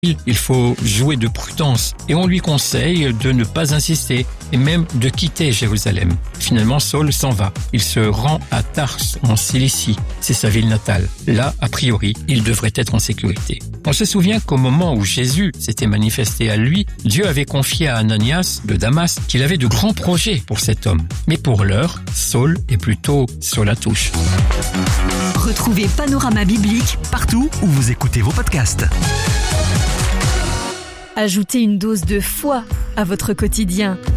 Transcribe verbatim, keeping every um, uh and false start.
il faut jouer de prudence et on lui conseille de ne pas insister et même de quitter Jérusalem. Finalement, Saul s'en va. Il se rend à Tars en Cilicie. C'est sa ville natale. Là, a priori, il devrait être en sécurité. On se souvient qu'au moment où Jésus s'était manifesté à lui, Dieu avait confié à Ananias de Damas qu'il avait de grands projets pour cet homme. Mais pour l'heure, Saul est plutôt sur la touche. Retrouvez Panorama Biblique partout où vous écoutez vos podcasts. Ajoutez une dose de foi à votre quotidien